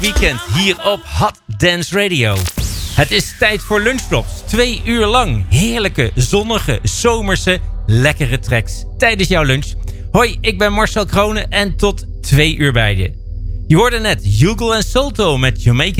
Weekend hier op Hot Dance Radio. Het is tijd voor Lunchbloks. 2 uur lang heerlijke, zonnige, zomerse, lekkere tracks tijdens jouw lunch. Hoi, ik ben Marcel Kronen en tot 2 uur bij je. Je hoorde net Hugo en Solto met Jamaican